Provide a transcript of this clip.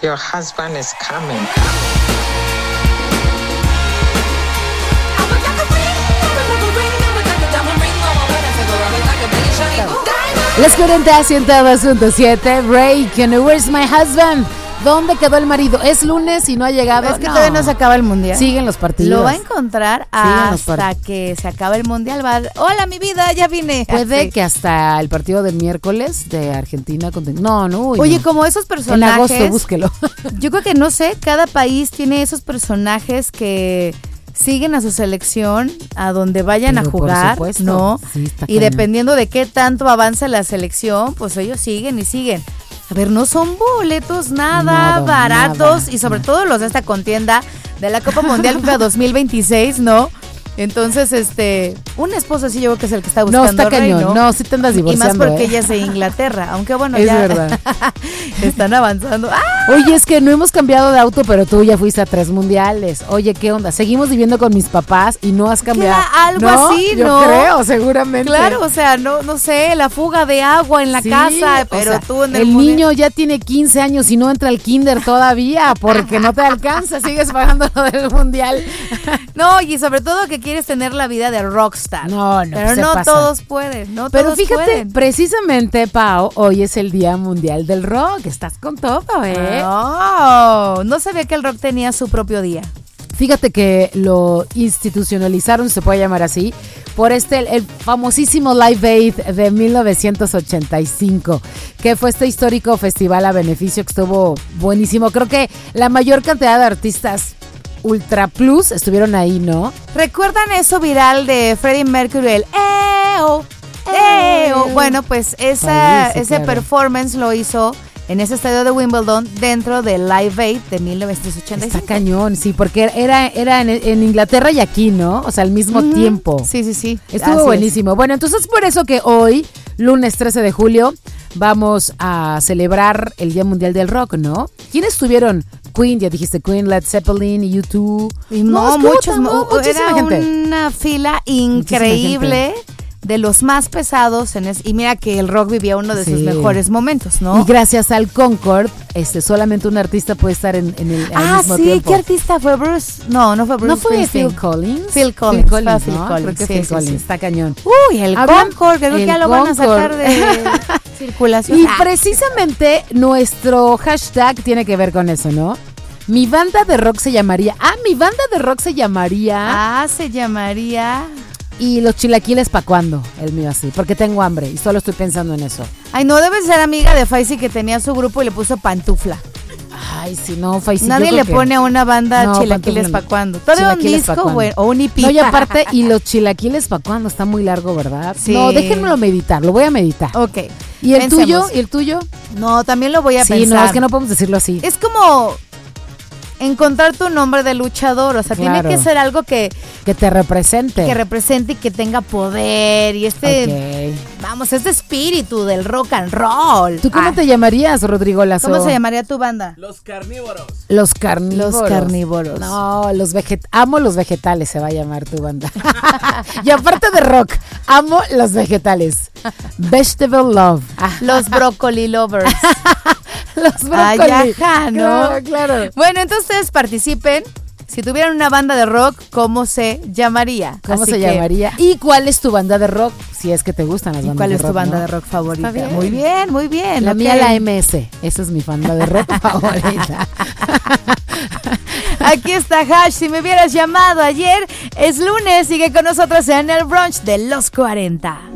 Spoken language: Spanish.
Your husband is coming. Los 40 102.7 Break, Where's My Husband? ¿Dónde quedó el marido? Es lunes y no ha llegado. Es que todavía no se acaba el mundial. Siguen los partidos. Lo va a encontrar hasta que se acabe el mundial. Hola, mi vida, ya vine. Puede que hasta el partido del miércoles de Argentina. Oye, como esos personajes. En agosto, búsquelo. Yo creo que, no sé, cada país tiene esos personajes que siguen a su selección, a donde vayan a jugar, por supuesto. ¿no? Sí, está y dependiendo de qué tanto avanza la selección, pues ellos siguen y siguen. A ver, no son boletos nada baratos, y sobre todo los de esta contienda de la Copa Mundial FIFA 2026, ¿no? Entonces, un esposo sí yo creo que es el que está buscando. No, está cañón, ¿no? No, sí te andas divorciando. Y más porque ella es de Inglaterra, aunque bueno, es ya verdad. Están avanzando. ¡Ah! Oye, es que no hemos cambiado de auto, pero tú ya fuiste a 3 mundiales. Oye, ¿qué onda? Seguimos viviendo con mis papás y no has cambiado. Algo así, ¿no? Yo creo, seguramente. Claro, o sea, no sé, la fuga de agua en la casa, pero o sea, tú en el niño ya tiene 15 años y no entra al kinder todavía porque no te alcanza, sigues pagando lo del mundial. No, y sobre todo que quieres tener la vida de rockstar. No, pero no todos pueden, no pero todos fíjate, pueden. Precisamente, Pau, hoy es el Día Mundial del Rock. Estás con todo, ¿eh? No sabía que el rock tenía su propio día. Fíjate que lo institucionalizaron, se puede llamar así, por el famosísimo Live Aid de 1985, que fue este histórico festival a beneficio que estuvo buenísimo. Creo que la mayor cantidad de artistas Ultra Plus estuvieron ahí, ¿no? ¿Recuerdan eso viral de Freddie Mercury, el EO? Bueno, pues ese performance lo hizo en ese estadio de Wimbledon dentro del Live Aid de 1985. Está cañón, sí, porque era en Inglaterra y aquí, ¿no? O sea, al mismo tiempo. Sí. Estuvo buenísimo. Bueno, entonces por eso que hoy, lunes 13 de julio, vamos a celebrar el Día Mundial del Rock, ¿no? ¿Quiénes estuvieron? Queen, ya dijiste Queen, Led Zeppelin, U2. Muchos, muchísima era gente. Una fila increíble de los más pesados y mira que el rock vivía uno de sus mejores momentos, ¿no? Y gracias al Concorde, solamente un artista puede estar en el mismo tiempo. ¿Qué artista fue? Bruce. No fue Bruce. ¿No fue Springsteen. Phil Collins? Phil Collins, ¿no? Phil Collins. Creo que Phil Collins, está cañón. Uy, el Concorde, creo que ya lo van a sacar de circulación. Y precisamente nuestro hashtag tiene que ver con eso, ¿no? Mi banda de rock se llamaría. Se llamaría. ¿Y los chilaquiles para cuándo? El mío así, porque tengo hambre y solo estoy pensando en eso. Ay, no, debe ser amiga de Faisy que tenía su grupo y le puso Pantufla. Ay, si no, Faisy. Nadie le pone a una banda chilaquiles para cuándo. ¿Todavía un disco o un EP? No, y aparte, y los chilaquiles para cuándo, está muy largo, ¿verdad? Sí. No, déjenmelo meditar, lo voy a meditar. Ok. ¿Y el tuyo? ¿Y el tuyo? No, también lo voy a pensar. Sí, no, es que no podemos decirlo así. Es como encontrar tu nombre de luchador, o sea, tiene que ser algo que te represente. Que represente y que tenga poder y vamos, este espíritu del rock and roll. ¿Tú cómo te llamarías, Rodrigo Lazo? ¿Cómo se llamaría tu banda? Los Carnívoros. Los Carnívoros. Los Carnívoros. No, amo los vegetales, se va a llamar tu banda. Y aparte de rock, amo los vegetales. Vegetable Love. Los Broccoli Lovers. Los Broccoli. Ajá, ¿no? Claro. Bueno, entonces participen. Si tuvieran una banda de rock, ¿cómo se llamaría? ¿Cómo se llamaría? ¿Y cuál es tu banda de rock? Si es que te gustan las bandas ¿Cuál de es rock, tu banda ¿no? de rock favorita? Bien. Muy bien. La mía, la MS. Esa es mi banda de rock favorita. Aquí está Hash. Si me hubieras llamado ayer, es lunes. Sigue con nosotros en el brunch de los 40.